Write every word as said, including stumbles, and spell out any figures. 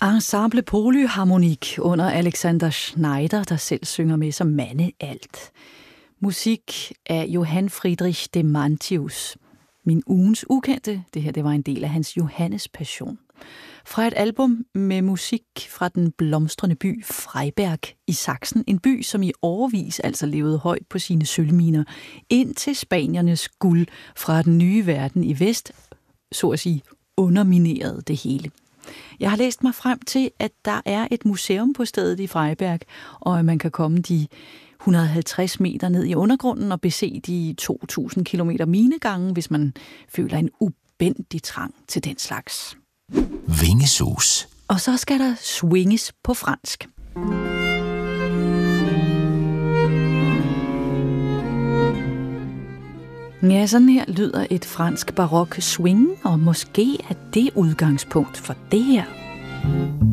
Ensemble Polyharmonik under Alexander Schneider, der selv synger med som Manne alt. Musik af Johann Friedrich de Mantius. Min ugens ukendte, det her det var en del af hans Johannes Passion. Fra et album med musik fra den blomstrende by Freiberg i Sachsen. En by, som i årevis altså levede højt på sine sølvminer, indtil spaniernes guld fra den nye verden i vest, så at sige, underminerede det hele. Jeg har læst mig frem til, at der er et museum på stedet i Freiberg, og at man kan komme de et hundrede og halvtreds meter ned i undergrunden og bese de to tusind kilometer minegange, hvis man føler en ubændig trang til den slags. Vingesus. Og så skal der swinges på fransk. Ja, sådan her lyder et fransk barok swing, og måske er det udgangspunkt for det her.